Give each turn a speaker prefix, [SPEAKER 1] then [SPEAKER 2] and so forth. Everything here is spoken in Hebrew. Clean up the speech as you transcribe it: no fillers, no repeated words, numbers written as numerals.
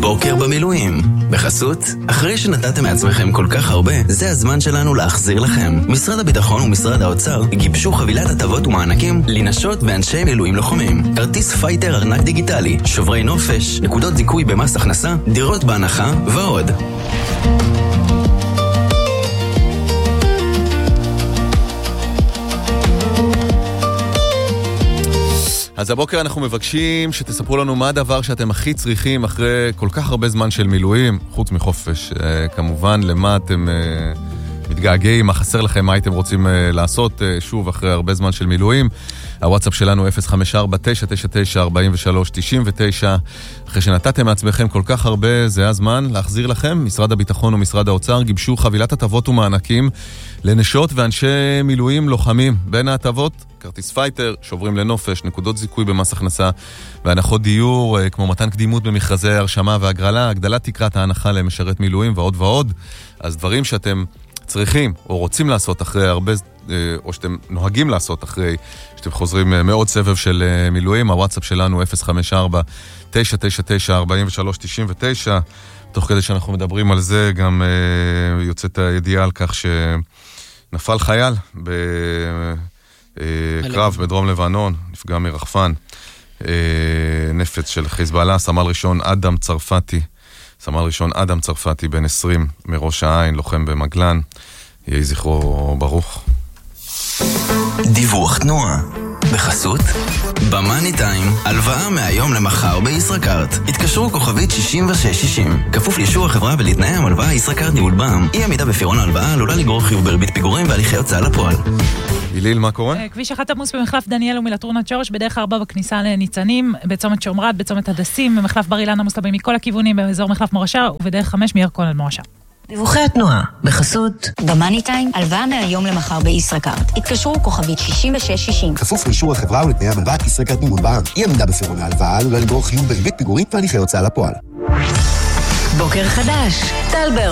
[SPEAKER 1] בוקר במילואים. בחסות, אחרי שנתתם מעצמכם כל כך הרבה, זה הזמן שלנו להחזיר לכם. משרד הביטחון ומשרד האוצר גיבשו חבילת הטבות ומענקים לנשות ואנשי מילואים לוחמים. כרטיס פייטר ארנק דיגיטלי, שוברי נופש, נקודות זיכוי במס הכנסה, דירות בהנחה ועוד.
[SPEAKER 2] אז הבוקר אנחנו מבקשים שתספרו לנו מה הדבר שאתם הכי צריכים אחרי כל כך הרבה זמן של מילואים, חוץ מחופש. כמובן, למה אתם מתגעגעים, מה חסר לכם, מה הייתם רוצים לעשות שוב אחרי הרבה זמן של מילואים. הוואטסאפ שלנו 054-999-4399. אחרי שנתתם מעצמכם כל כך הרבה, זה הזמן להחזיר לכם. משרד הביטחון ומשרד האוצר גיבשו חבילת הטבות ומענקים לנשות ואנשי מילואים לוחמים. בין ההטבות, כרטיס פייטר, שוברים לנופש, נקודות זיכוי במס הכנסה והנחות דיור, כמו מתן קדימות במכרזי הרשמה והגרלה, הגדלת תקרת ההנחה למשרת מילואים ועוד ועוד. אז דברים שאתם צריכים או רוצים לעשות אחרי הרבה, או שאתם נוהגים לעשות אחרי שאתם חוזרים מאוד סבב של מילואים. הוואטסאפ שלנו 054-999-4399. תוך כדי שאנחנו מדברים על זה, גם יוצאת הידיעה על כך שנפל חייל בקרב בדרום לבנון, נפגע מרחפן, נפץ של חיזבאללה. סמל ראשון אדם צרפתי בן 20 מראש העין, לוחם במגלן, יהי זכרו ברוך.
[SPEAKER 1] דיווח תנועה בחסות במאני טיים, הלוואה מהיום למחר בישראכרט. התקשרו כוכבית 6660, כפוף לאישור החברה ולתנאי המלוואה. ישראכרט ניהול בע"מ. אי עמידה בפירעון ההלוואה עלולה לגרור חיוב בריבית פיגורים והליכי הוצאה לפועל.
[SPEAKER 2] איליל, מה קורה?
[SPEAKER 3] כביש 1 עמוס במחלף דניאל ומלטרונת שורש, בדרך 4 בכניסה לניצנים, בצומת שומרת, בצומת הדסים, במחלף בר אילן עמוס מכל הכיוונים, באזור מחלף מורשה, ובדרך 5 מירקון עד מורשה.
[SPEAKER 4] דיווחי התנועה בחסות במאני טיים, הלוואה מהיום למחר בישראכרט. התקשרו כוכבית 6660,
[SPEAKER 5] כפוף לאישור החברה ולתנאי המלוואה. ישראכרט ניהול בע"מ. אי עמידה בפירעון ההלוואה עלולה לגרור חיוב בריבית פיגורים והליכי הוצאה לפועל.
[SPEAKER 4] בוקר חדש, טל בר